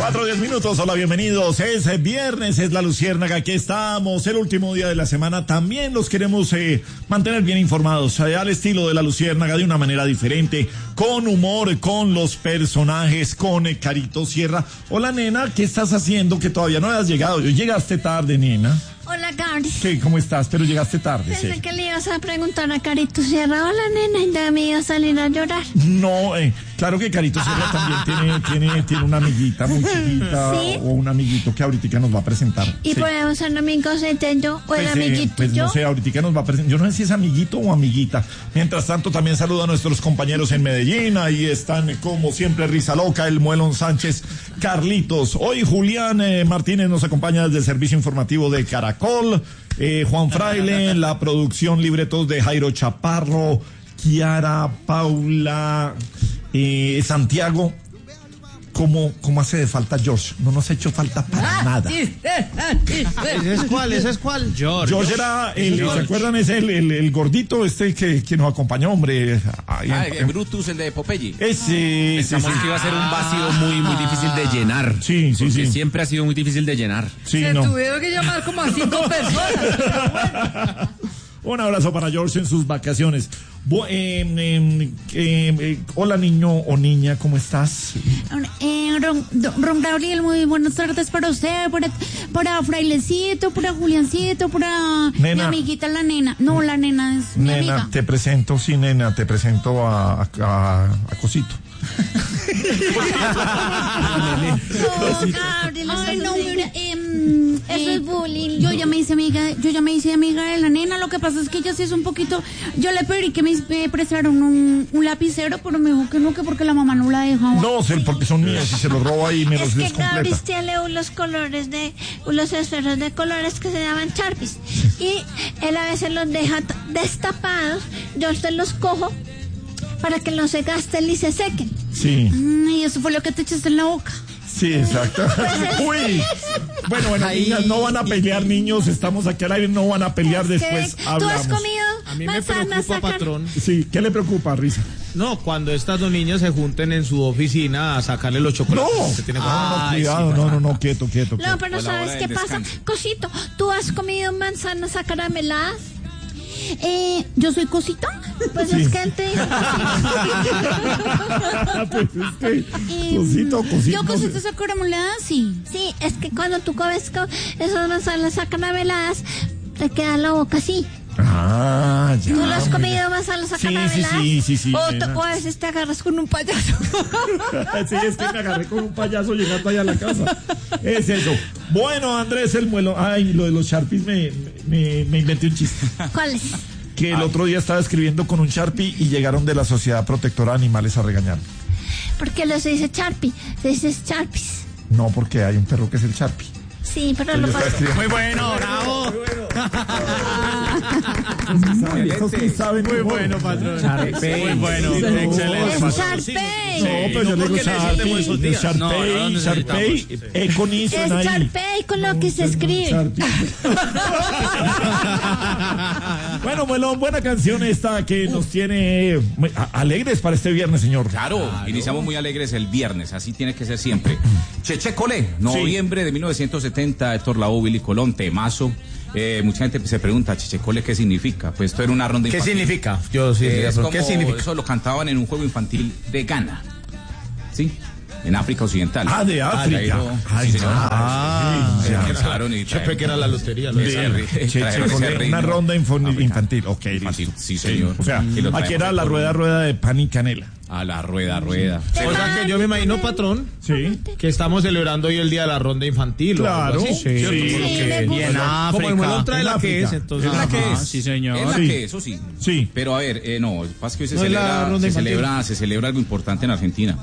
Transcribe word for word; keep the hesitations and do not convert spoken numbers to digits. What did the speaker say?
Cuatro, diez minutos, hola, bienvenidos. Es viernes, es la Luciérnaga, aquí estamos, el último día de la semana. También los queremos eh, mantener bien informados, eh, al estilo de la Luciérnaga, de una manera diferente, con humor, con los personajes, con eh, Carito Sierra. Hola, nena, ¿qué estás haciendo? Que todavía no has llegado. Llegaste tarde, nena. Hola, Gary. ¿Qué? ¿Cómo estás? Pero llegaste tarde. Pensé sí. que le ibas a preguntar a Carito Sierra. Hola, nena, y ya me iba a salir a llorar. No, eh, claro que Carito Sierra también tiene, tiene, tiene una amiguita muy chiquita. ¿Sí? O un amiguito que ahorita nos va a presentar. ¿Y sí. podemos ser amigos entre yo o el pues, amiguito eh, pues yo? No sé, ahorita nos va a presentar. Yo no sé si es amiguito o amiguita. Mientras tanto, también saludo a nuestros compañeros en Medellín. Ahí están, eh, como siempre, Risa Loca, el Muelón Sánchez, Carlitos. Hoy Julián eh, Martínez nos acompaña desde el servicio informativo de Caracol. Eh, Juan Fraile, en la producción, libretos de Jairo Chaparro, Kiara, Paula, eh, Santiago. ¿Cómo, ¿Cómo hace de falta George? No nos ha hecho falta para nada. ¿Ese es cuál? ¿Ese es cuál? George. George era el, George. ¿Se acuerdan? Es el, el, el gordito este que, que nos acompañó, hombre. Ahí ah, en, el Brutus, el de Popeye. Ese. Pensamos sí, que iba a ser un vacío muy, muy difícil de llenar. Sí, sí, sí. Siempre ha sido muy difícil de llenar. Sí, Se no. tuvieron que llamar como a cinco personas. Un abrazo para George en sus vacaciones. Bo, eh, eh, eh, eh, hola, niño o niña, ¿cómo estás? Eh, Ron, Ron Gabriel, muy buenas tardes para usted, para, para Frailecito, para Juliancito, para nena. Mi amiguita la nena. No, la nena es mi nena, amiga. Te presento, sí, nena, te presento a, a, a, a Cosito. No, Gabriel, ay, no, mira, eh, eso es bullying. Yo ya me hice amiga, yo ya me hice amiga de la nena. Lo que pasa es que ella sí es un poquito. Yo le pedí que me prestaron un, un lapicero, pero me dijo que no, que porque la mamá no la dejaba. No, sé, porque son míos y se los roba y me es los que descompleta. Gabriel tiene unos colores de, unos esferos de colores que se llaman Sharpies. Y él a veces los deja destapados. Yo se los cojo para que no se gasten ni se sequen. Sí. Y eso fue lo que te echaste en la boca. Sí, exacto. Uy. Bueno, bueno, niñas, no van a pelear, niños. Estamos aquí al aire, no van a pelear es después. ¿Tú hablamos. has comido A mí me manzanas, preocupa, patrón. Sí, ¿qué le preocupa, Risa? No, cuando estas dos niñas se junten en su oficina a sacarle los chocolates. No, que tiene no, no, cuidado, sí, no, no, no, quieto, quieto. No, quieto. pero ¿sabes qué pasa? Cosito, ¿tú has comido manzanas acarameladas? Eh, ¿yo soy Cosito? Pues sí. Es que él te dijo Pues es que, Cosito, Cosito. Yo Cosito es acarameladas, sí. Sí, es que cuando tú comes co esas manzanas acarameladas, te queda la boca así. Ah, ya. ¿Tú lo has comido manzanas acarameladas? Sí, sí, sí, sí, sí. O, te, o a veces te agarras con un payaso. Sí, es que me agarré con un payaso llegando allá a la casa. Es eso. Bueno, Andrés el Muelo. Ay, lo de los Sharpies me, me, me inventé un chiste. ¿Cuál es? Que el Ay. otro día estaba escribiendo con un Sharpie y llegaron de la Sociedad Protectora de Animales a regañar. ¿Por qué lo se dice Sharpie? Se dice Sharpies. No, porque hay un perro que es el Sharpie. Sí, pero Entonces lo pasa. Muy bueno, bravo. Muy saben, Muy bueno, patrón. Muy bueno, excelente. Es patrón. Sharpay. No, pero yo le digo Sharpie, días. No, no, Sharpay, no Sharpay, necesitamos. eh, con I Es suena ahí. Sharpay con lo que se escribe. Sharpie. Bueno, Muelón, buena canción esta que nos tiene muy a- alegres para este viernes, señor. Claro, claro, iniciamos muy alegres el viernes, así tiene que ser siempre. Cheche Colé, noviembre de mil novecientos setenta, Héctor Lavoe, Willy Colón, temazo. Eh, mucha gente se pregunta, Cheche Colé, ¿qué significa? Pues esto era una ronda ¿Qué infantil. significa? Yo sí, Eh, es ¿qué como, significa? Eso lo cantaban en un juego infantil de Ghana, ¿sí? En África Occidental. Ah, de África. Jairo, Ay, sí, señor. ah, Se sí, lanzaron y Yo pensé trajeron- que era la lotería. Ese Lo rey- Cheche trajeron ese Colé, reino una ronda info- africano. infantil. Ok, Infantil, listo. sí, señor. O sea, Y lo aquí traemos era de la Colombia. rueda, rueda de pan y canela. A la rueda, rueda. O sea que yo me imagino, patrón, Sí. que estamos celebrando hoy el día de la ronda infantil. o algo Claro. así, Sí. ¿cierto? Sí, Por lo que- le gusta. y en África. Como el Muelón trae en la que es, África. entonces. Es la que Ajá, es. Sí, señor. Es la Sí. que es, eso sí. Sí. Pero a ver, eh, no, pasa que hoy se No es la celebra, ronda se infantil. celebra, se celebra algo importante en Argentina.